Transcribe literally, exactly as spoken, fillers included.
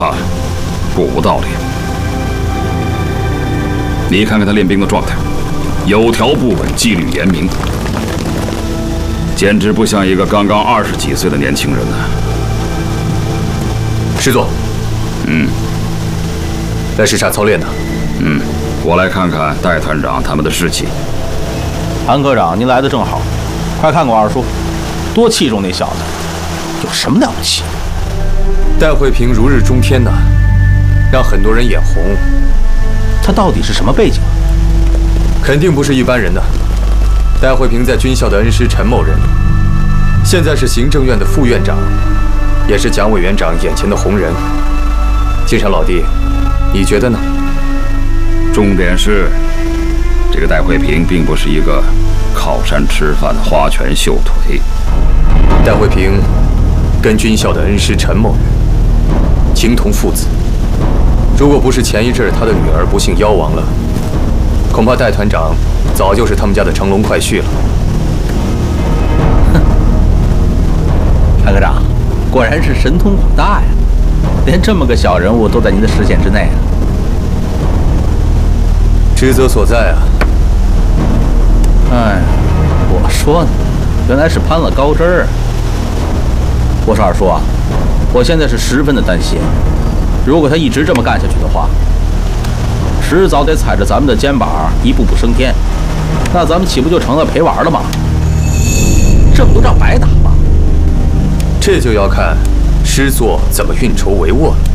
啊，不无道理。你看看他练兵的状态，有条不紊，纪律严明，简直不像一个刚刚二十几岁的年轻人呢。 师座， 嗯， 来视察操练呢。 嗯，我来看看戴团长他们的士气。 韩科长，您来的正好，快看看我二叔，多器重那小子，有什么了不起？ 戴慧平如日中天呐，让很多人眼红。 他到底是什么背景？ 肯定不是一般人呐。戴慧平在军校的恩师陈某人，现在是行政院的副院长，也是蒋委员长眼前的红人。金山老弟，你觉得呢？ 重点是，这个戴慧平并不是一个靠山吃饭的花拳绣腿。 戴慧平跟军校的恩师陈某人情同父子，如果不是前一阵他的女儿不幸夭亡了，恐怕戴团长早就是他们家的乘龙快婿了。 哼，韩科长，果然是神通广大呀，连这么个小人物都在您的视线之内啊。 职责所在啊。 哎，我说呢，原来是攀了高枝儿。我说二叔啊，我现在是十分的担心，如果他一直这么干下去的话，迟早得踩着咱们的肩膀一步步升天，那咱们岂不就成了陪玩了吗？这不都叫白打吗？ 这就要看师座怎么运筹帷幄了。